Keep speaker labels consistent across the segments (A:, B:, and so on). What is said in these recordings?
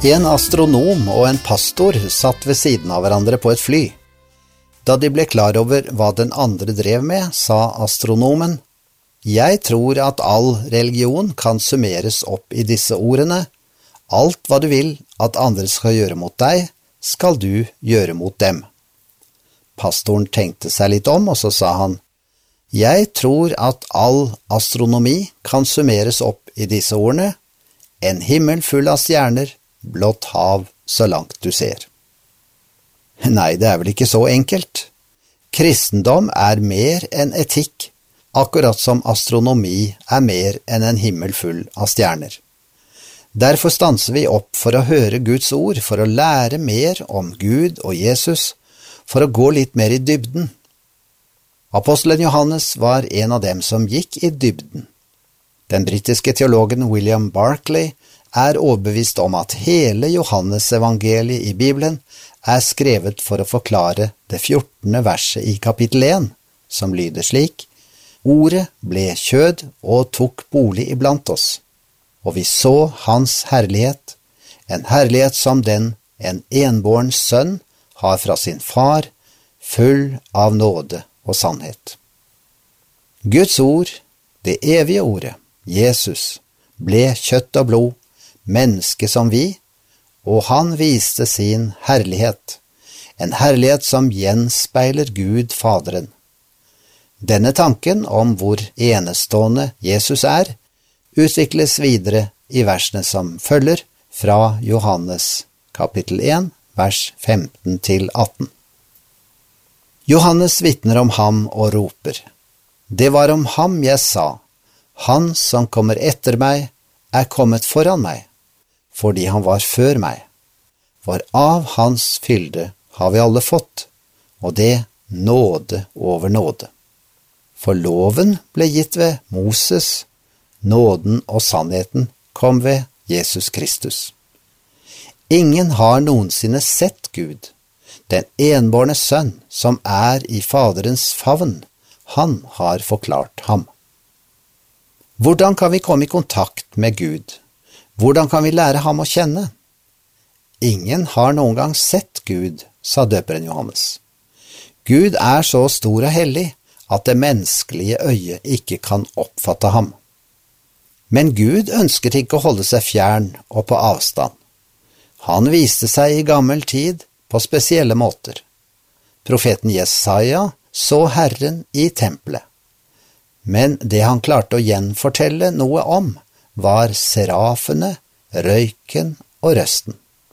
A: En astronom og en pastor satt ved siden av hverandre på et fly. Da de ble klar over hva den andre drev med, sa astronomen: «Jeg tror at all religion kan summeres opp i disse ordene: alt hva du vil at andre skal gjøre mot deg, skal du gjøre mot dem.» Pastoren tenkte seg litt om, og så sa han: «Jeg tror at all astronomi kan summeres opp i disse ordene: en himmel full av stjerner, blått hav så langt du ser.» Nei, det er vel ikke så enkelt. Kristendom er mer enn etikk, akkurat som astronomi er mer enn en himmel full av stjerner. Derfor stanser vi opp for å høre Guds ord, for å lære mer om Gud og Jesus, for å gå litt mer i dybden. Apostelen Johannes var en av dem som gikk i dybden. Den britiske teologen William Barclay er overbevist om at hele Johannes evangeliet i Bibelen er skrevet for å forklare det 14. verset i kapittel 1, som lyder slik: «Ordet ble kjød og tok bolig iblant oss, og vi så hans herlighet, en herlighet som den en enbåren sønn har fra sin far, full av nåde og sannhet.» Guds ord, det evige ordet, Jesus, ble kjøtt og blod, menneske som vi, og han viste sin herlighet, en herlighet som gjenspeiler Gud Faderen. Denne tanken om hvor enestående Jesus er, utvikles videre i versene som følger fra Johannes kapittel 1, vers 15-18. Johannes vitner om ham og roper: «Det var om ham jeg sa, han som kommer etter meg er kommet foran meg, fordi han var før meg. For av hans fylde har vi alle fått, og det nåde over nåde. For loven ble gitt ved Moses, nåden og sannheten kom ved Jesus Kristus. Ingen har noensinne sett Gud, den enbårne sønn som er i Faderens favn, han har forklart ham.» Hvordan kan vi komme i kontakt med Gud? Hvordan kan vi lære ham å kjenne? Ingen har noen gang sett Gud, sa døperen Johannes. Gud er så stor og hellig at det menneskelige øyet ikke kan oppfatte ham. Men Gud ønsket ikke å holde seg fjern og på avstand. Han viste seg i gammel tid på spesielle måter. Profeten Jesaja så Herren i tempelet. Men det han klarte å gjenfortelle noe om, var serafene, røyken og røsten.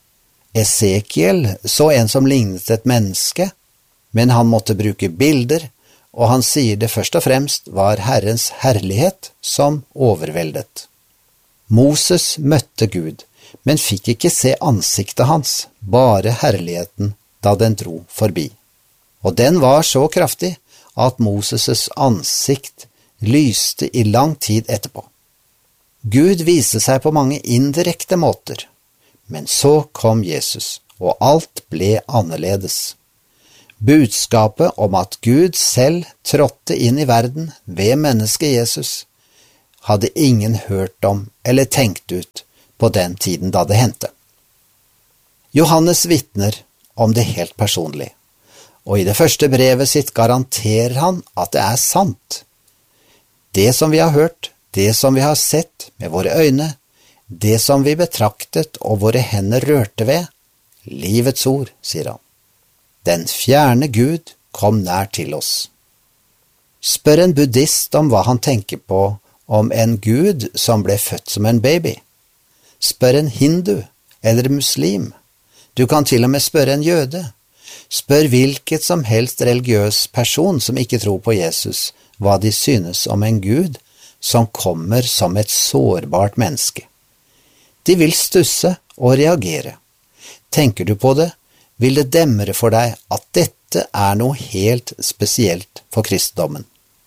A: Esekiel så en som lignet et menneske, men han måtte bruke bilder, og han sier det først og fremst var Herrens herlighet som overveldet. Moses møtte Gud, men fikk ikke se ansiktet hans, bare herligheten da den dro forbi. Og den var så kraftig at Moses' ansikt lyste i lang tid etterpå. Gud viste seg på mange indirekte måter, men så kom Jesus, og alt ble annerledes. Budskapet om at Gud selv trådte inn i verden ved mennesket Jesus, hadde ingen hørt om eller tenkt ut på den tiden da det hendte. Johannes vitner om det helt personlig, og i det første brevet sitt garanterer han at det er sant. Det som vi har hørt, det som vi har sett med våre øyne, det som vi betraktet og våre hender rørte ved, livets ord, sier han. Den fjerne Gud kom nær til oss. Spør en buddhist om hva han tenker på om en Gud som ble født som en baby. Spør en hindu eller muslim. Du kan til og med spørre en jøde. Spør hvilket som helst religiøs person som ikke tror på Jesus, hva de synes om en Gud som kommer som et sårbart menneske. De vil stusse og reagere. Tenker du på det, vil det demre for deg at dette er noe helt spesielt for kristendommen.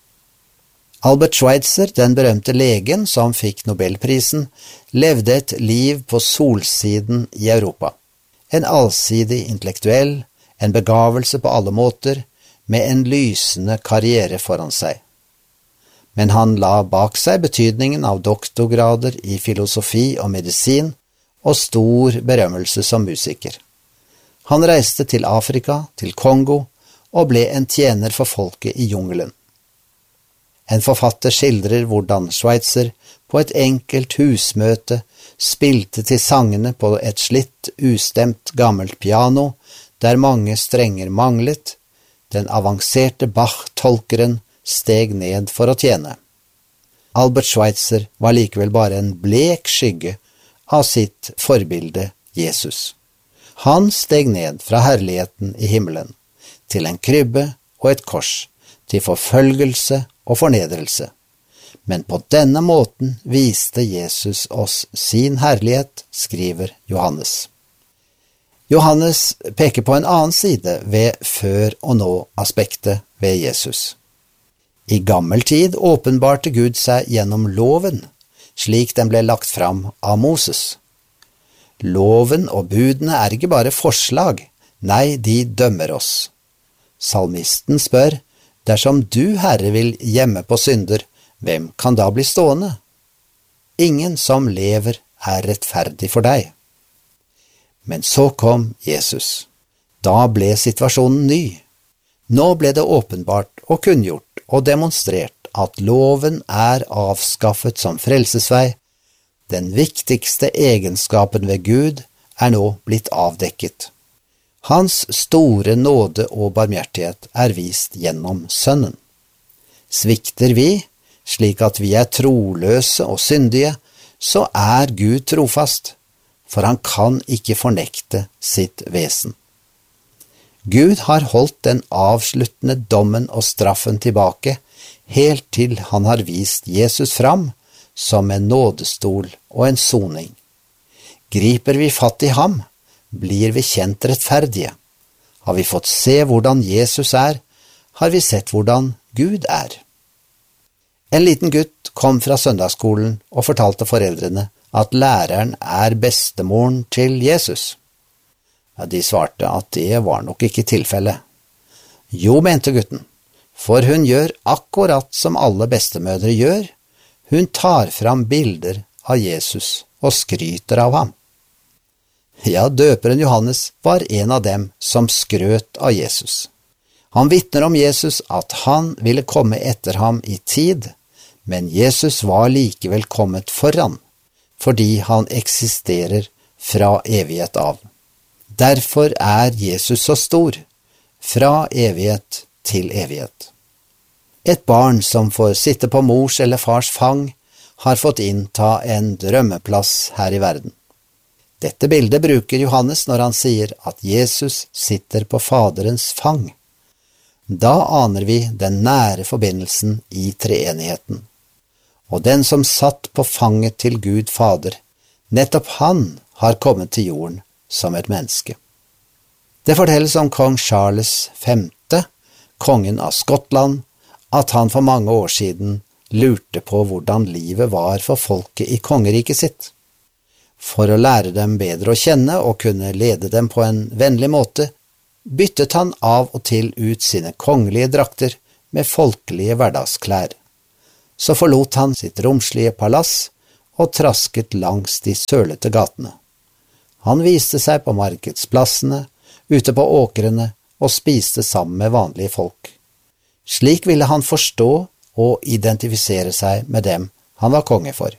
A: Albert Schweitzer, den berømte legen som fikk Nobelprisen, levde et liv på solsiden i Europa. En allsidig intellektuell, en begavelse på alle måter, med en lysende karriere foran seg. Men han la bak seg betydningen av doktorgrader i filosofi og medisin, og stor berømmelse som musiker. Han reiste til Afrika, til Kongo, og ble en tjener for folket i jungelen. En forfatter skildrer hvordan Schweitzer på et enkelt husmøte spilte til sangene på et slitt, ustemt gammelt piano, der mange strenger manglet. Den avanserte Bach-tolkeren steg ned for å tjene. Albert Schweitzer var likevel bare en blek skygge av sitt forbilde Jesus. Han steg ned fra herligheten i himmelen, til en krybbe og et kors, til forfølgelse og fornedrelse. Men på denne måten viste Jesus oss sin herlighet, skriver Johannes. Johannes peker på en annen side ved før og nå-aspektet ved Jesus. I gammel tid åpenbarte Gud seg gjennom loven, slik den ble lagt fram av Moses. Loven og budene er ikke bare forslag, nei, de dømmer oss. Salmisten spør, dersom du, Herre, vil gjemme på synder, hvem kan da bli stående? Ingen som lever er rettferdig for deg. Men så kom Jesus. Da ble situasjonen ny. Nå ble det åpenbart og kunngjort og demonstrert at loven er avskaffet som frelsesvei. Den viktigste egenskapen ved Gud er nå blitt avdekket. Hans store nåde og barmhjertighet er vist gjennom Sønnen. Svikter vi, slik at vi er troløse og syndige, så er Gud trofast, for han kan ikke fornekte sitt vesen. Gud har holdt den avsluttende dommen og straffen tilbake, helt til han har vist Jesus fram som en nådestol og en soning. Griper vi fatt i ham, blir vi kjent rettferdige. Har vi fått se hvordan Jesus er, har vi sett hvordan Gud er. En liten gutt kom fra søndagsskolen og fortalte foreldrene at læreren er bestemoren til Jesus. Ja, de svarte at det var nok ikke tilfellet. Jo, mente gutten, for hun gjør akkurat som alle bestemødre gjør. Hun tar fram bilder av Jesus og skryter av ham. Ja, døperen Johannes var en av dem som skrøt av Jesus. Han vitner om Jesus at han ville komme etter ham i tid, men Jesus var likevel kommet foran, fordi han eksisterer fra evighet av. Derfor er Jesus så stor, fra evighet til evighet. Et barn som får sitte på mors eller fars fang, har fått innta en drømmeplass her i verden. Dette bildet bruker Johannes når han sier at Jesus sitter på Faderens fang. Da aner vi den nære forbindelsen i treenigheten. Og den som satt på fanget til Gud Fader, nettopp han har kommet til jorden som et menneske. Det fortelles om kong Charles V, kongen av Skottland, at han for mange år siden lurte på hvordan livet var for folket i kongeriket sitt. For å lære dem bedre å kjenne og kunne lede dem på en vennlig måte, byttet han av og til ut sine kongelige drakter med folkelige hverdagsklær. Så forlot han sitt romslige palass og trasket langs de sølete gatene. Han viste seg på markedsplassene, ute på åkrene og spiste sammen med vanlige folk. Slik ville han forstå og identifisere seg med dem han var konge for.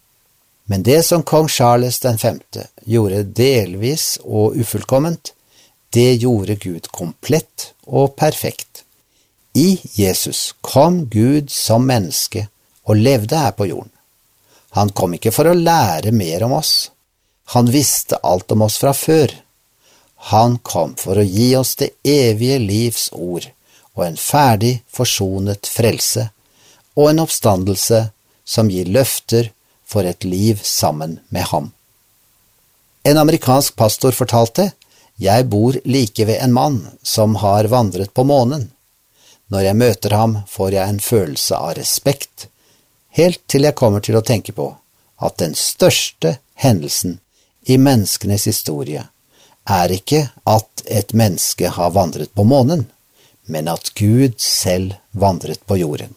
A: Men det som kong Charles V gjorde delvis og ufullkomment, det gjorde Gud komplett og perfekt. I Jesus kom Gud som menneske og levde her på jorden. Han kom ikke for å lære mer om oss. Han visste alt om oss fra før. Han kom for å gi oss det evige livs ord og en ferdig forsonet frelse og en oppstandelse som gir løfter for et liv sammen med ham. En amerikansk pastor fortalte, «Jeg bor like ved en mann som har vandret på månen. Når jeg møter ham, får jeg en følelse av respekt, helt til jeg kommer til å tenke på at den største hendelsen i menneskenes historie er ikke at et menneske har vandret på månen, men at Gud selv vandret på jorden.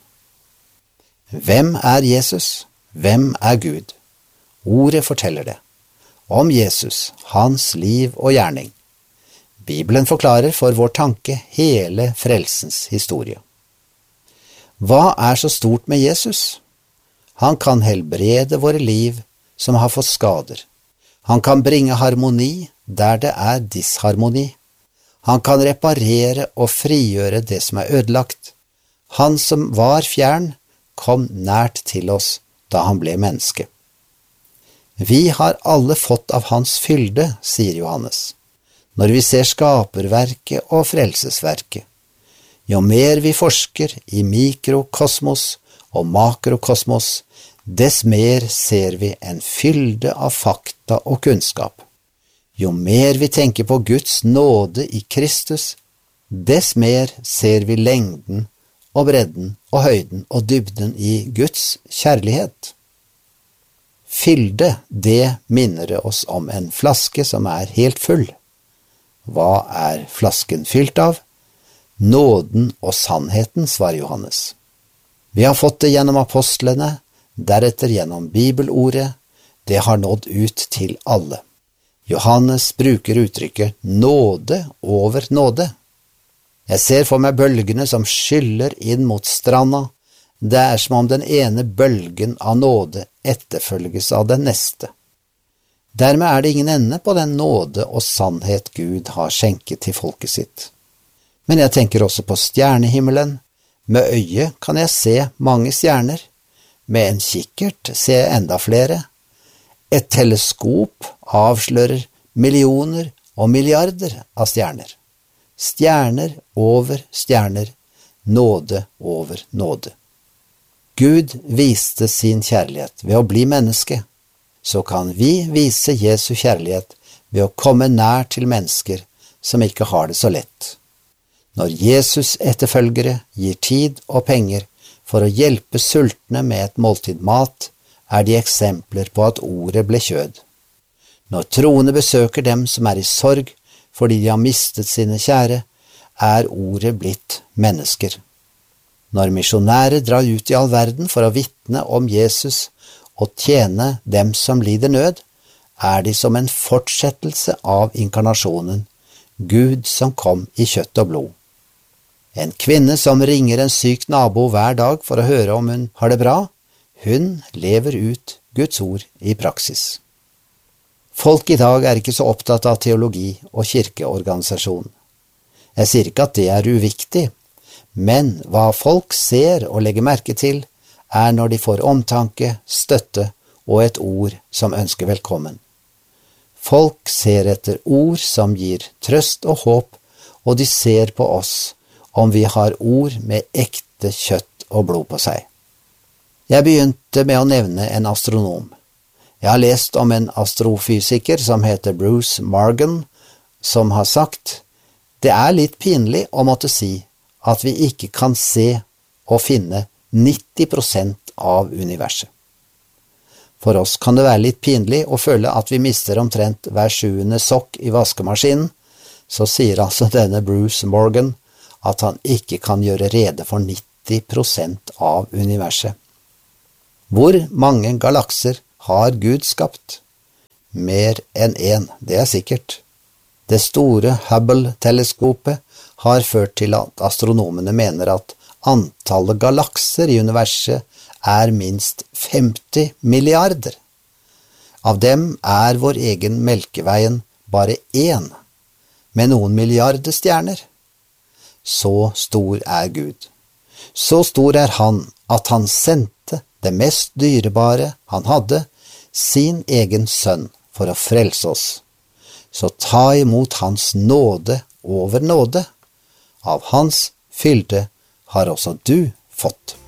A: Hvem er Jesus? Hvem er Gud? Ordet forteller det, om Jesus, hans liv og gjerning. Bibelen forklarer for vår tanke hele frelsens historie. Hva er så stort med Jesus? Han kan helbrede våre liv som har fått skader. Han kan bringe harmoni der det er disharmoni. Han kan reparere og frigjøre det som er ødelagt. Han som var fjern, kom nært til oss da han ble menneske. Vi har alle fått av hans fylde, sier Johannes, når vi ser skaperverket og frelsesverket. Jo mer vi forsker i mikrokosmos og makrokosmos, dess mer ser vi en fylde av fakta og kunnskap. Jo mer vi tenker på Guds nåde i Kristus, dess mer ser vi lengden og bredden og høyden og dybden i Guds kjærlighet. Fylde, det minner oss om en flaske som er helt full. Hva er flasken fylt av? Nåden og sannheten, svarer Johannes. Vi har fått det gjennom apostlene, deretter gjennom bibelordet. Det har nådd ut til alle. Johannes bruker uttrykket nåde over nåde. Jeg ser for meg bølgene som skyller inn mot stranda. Det er som om den ene bølgen av nåde etterfølges av den neste. Dermed er det ingen ende på den nåde og sannhet Gud har skjenket til folket sitt. Men jeg tenker også på stjernehimmelen. Med øyet kan jeg se mange stjerner. Med en kikkert ser jeg enda flere. Et teleskop avslører millioner og milliarder av stjerner. Stjerner over stjerner, nåde over nåde. Gud viste sin kjærlighet ved å bli menneske. Så kan vi vise Jesu kjærlighet ved å komme nær til mennesker som ikke har det så lett. Når Jesus etterfølgere gir tid og penger for å hjelpe sultne med et måltid mat, er de eksempler på at ordet ble kjød. Når troende besøker dem som er i sorg fordi de har mistet sine kjære, er ordet blitt mennesker. Når misjonærer drar ut i all verden for å vitne om Jesus og tjene dem som lider nød, er de som en fortsettelse av inkarnasjonen, Gud som kom i kjøtt og blod. En kvinne som ringer en syk nabo hver dag for å høre om hun har det bra, hun lever ut Guds ord i praksis. Folk i dag er ikke så opptatt av teologi og kirkeorganisasjon. Jeg sier ikke at det er uviktig, men hva folk ser og legger merke til, er når de får omtanke, støtte og et ord som ønsker velkommen. Folk ser etter ord som gir trøst og håp, og de ser på oss om vi har ord med ekte kjøtt og blod på seg. Jeg begynte med å nevne en astronom. Jeg har lest om en astrofysiker som heter Bruce Morgan, som har sagt: «Det er litt pinlig å måtte si at vi ikke kan se og finne 90% av universet. For oss kan det være litt pinlig å føle at vi mister omtrent hver 7. sokk i vaskemaskinen, så sier altså denne Bruce Morgan at han ikke kan gjøre rede for 90% av universet. Hvor mange galakser har Gud skapt? Mer enn én, det er sikkert. Det store Hubble-teleskopet har ført til at astronomene mener at antallet galakser i universet er minst 50 milliarder. Av dem er vår egen Melkeveien bare én, med noen milliarder stjerner. Så stor er Gud. Så stor er han at han sendte det mest dyrebare han hadde, sin egen sønn, for å frelse oss. Så ta imot hans nåde over nåde. Av hans fylde har også du fått.